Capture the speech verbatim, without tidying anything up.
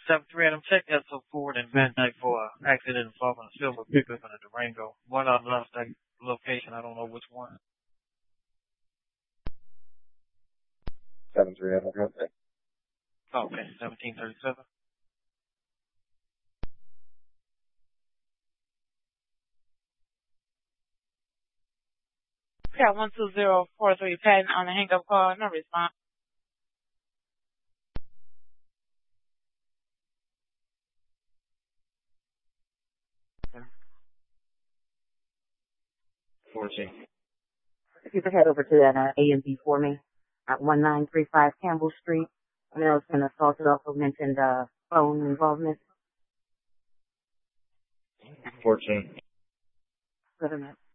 seven three Adam, check S O Ford and Van Dyke for an accident involving a silver pickup and a Durango. One of them lost that location. I don't know which one. seven three Adam, okay. Okay, seventeen thirty-seven. Cat one two zero four three Patton on the hang-up call. No response. fourteen. If you could head over to that uh, A and B for me at one nine three five Campbell Street. I know it's been assaulted. Also mentioned uh, phone involvement. fourteen. Seven minutes.